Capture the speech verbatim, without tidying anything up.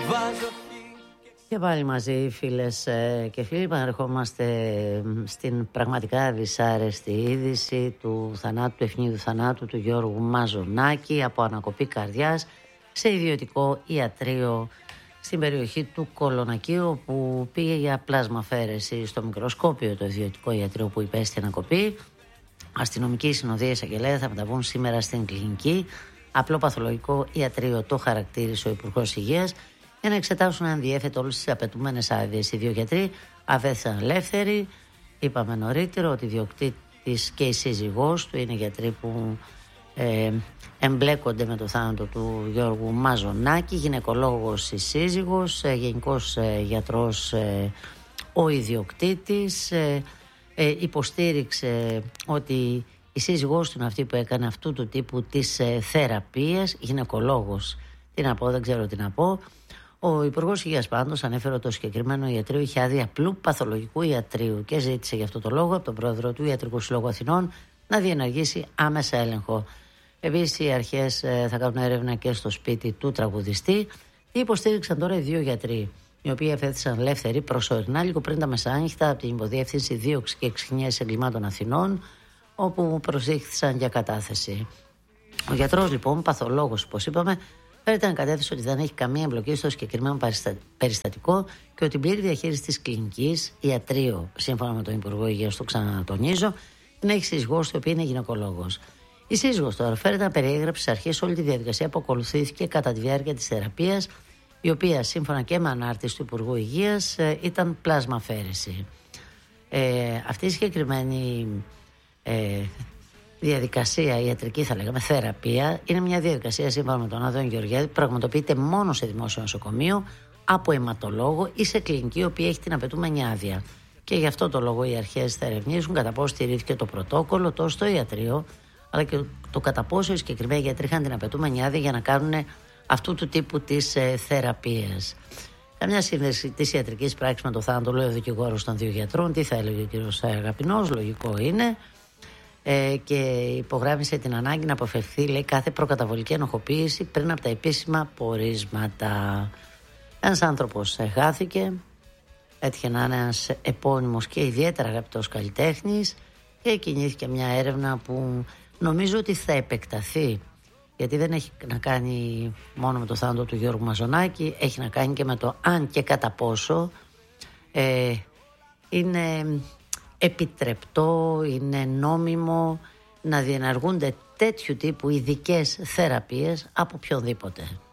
Και πάλι μαζί, φίλες και φίλοι, επαναρχόμαστε στην πραγματικά δυσάρεστη είδηση του θανάτου, του ευνίδου θανάτου του Γιώργου Μαζονάκη από ανακοπή καρδιάς σε ιδιωτικό ιατρείο στην περιοχή του Κολονακίου, όπου πήγε για πλάσμαφαίρεση στο μικροσκόπιο το ιδιωτικό ιατρείο που υπέστη ανακοπή. Αστυνομική συνοδεία εισαγγελέα θα μεταβούν σήμερα στην κλινική. Απλό παθολογικό ιατρείο το χαρακτήρισε ο Υπουργός Υγείας, για να εξετάσουν αν διέθετε όλες τις απαιτούμενες άδειες. Οι δύο γιατροί αφέθησαν ελεύθεροι. Είπαμε νωρίτερα ότι η διοκτήτης και η σύζυγός του είναι γιατροί που ε, εμπλέκονται με το θάνατο του Γιώργου Μαζονάκη. Γυναικολόγος η σύζυγος, ε, γενικός ε, γιατρός ε, ο ιδιοκτήτης. Ε, ε, υποστήριξε ότι η σύζυγός του είναι αυτή που έκανε αυτού του τύπου της ε, θεραπείας. Γυναικολόγος, τι να πω, δεν ξέρω τι να πω. Ο Υπουργός Υγείας πάντως ανέφερε ότι το συγκεκριμένο ιατρείο είχε άδεια απλού παθολογικού ιατρείου και ζήτησε γι' αυτό το λόγο από τον πρόεδρο του Ιατρικού Συλλόγου Αθηνών να διενεργήσει άμεσα έλεγχο. Επίσης, οι αρχές θα κάνουν έρευνα και στο σπίτι του τραγουδιστή. Τι υποστήριξαν τώρα οι δύο γιατροί, οι οποίοι αφέθησαν ελεύθεροι προσωρινά λίγο πριν τα μεσάνυχτα από την Υποδιεύθυνση Δίωξη και Εξυχνίασης Εγκλημάτων Αθηνών, όπου προσήχθησαν για κατάθεση. Ο γιατρός, λοιπόν, παθολόγος, όπως είπαμε, φέρεται να κατέθεσε ότι δεν έχει καμία εμπλοκή στο συγκεκριμένο περιστατικό και ότι η πλήρη διαχείριση της κλινικής, ιατρείο, σύμφωνα με τον Υπουργό Υγείας, το ξανατονίζω, την έχει σύζυγός του, η οποία είναι γυναικολόγος. Η σύζυγος τώρα φέρεται να περιέγραψε στις αρχές όλη τη διαδικασία που ακολουθήθηκε κατά τη διάρκεια της θεραπείας, η οποία, σύμφωνα και με ανάρτηση του Υπουργού Υγείας, ήταν πλάσμαφαίρεση. Ε, αυτή η συγκεκριμένη ε, διαδικασία ιατρική, θα λέγαμε, θεραπεία, είναι μια διαδικασία σύμφωνα με τον Άδωνη Γεωργιάδη που πραγματοποιείται μόνο σε δημόσιο νοσοκομείο από αιματολόγο ή σε κλινική, η οποία έχει την απαιτούμενη άδεια. Και γι' αυτό το λόγο οι αρχές θα ερευνήσουν κατά πόσο στηρίχθηκε το πρωτόκολλο τόσο στο ιατρείο, αλλά και το κατά πόσο οι συγκεκριμένοι γιατροί είχαν την απαιτούμενη άδεια για να κάνουν αυτού του τύπου της ε, θεραπείας. Καμιά σύνδεση της ιατρικής πράξης με το θάνατο, λέει ο δικηγόρος των δύο γιατρών. Τι θα έλεγε ο κ. Αγαπηνός, λογικό είναι. Ε, και υπογράμμισε την ανάγκη να αποφευθεί, λέει, κάθε προκαταβολική ενοχοποίηση πριν από τα επίσημα πορίσματα. Ένας άνθρωπος χάθηκε, έτυχε να είναι ένας επώνυμος και ιδιαίτερα αγαπητός καλλιτέχνης και κινήθηκε μια έρευνα που νομίζω ότι θα επεκταθεί, γιατί δεν έχει να κάνει μόνο με το θάνατο του Γιώργου Μαζονάκη, έχει να κάνει και με το αν και κατά πόσο ε, είναι επιτρεπτό, είναι νόμιμο να διενεργούνται τέτοιου τύπου ειδικές θεραπείες από οποιονδήποτε.